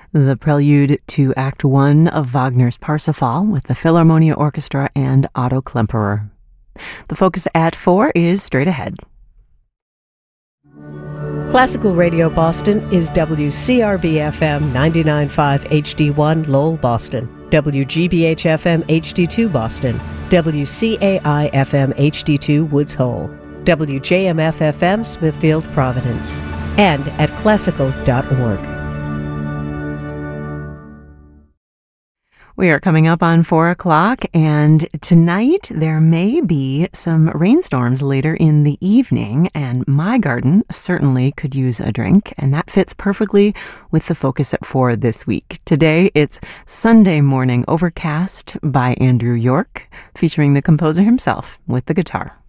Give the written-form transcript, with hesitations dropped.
The prelude to Act One of Wagner's Parsifal with the Philharmonia Orchestra and Otto Klemperer. The focus at 4 is straight ahead. Classical Radio Boston is WCRB-FM 99.5 HD1 Lowell, Boston, WGBH-FM HD2 Boston, WCAI-FM HD2 Woods Hole, WJMF-FM Smithfield, Providence, and at classical.org. We are coming up on 4 o'clock, and tonight there may be some rainstorms later in the evening, and my garden certainly could use a drink, and that fits perfectly with the focus at 4 this week. Today it's Sunday Morning Overcast by Andrew York, featuring the composer himself with the guitar.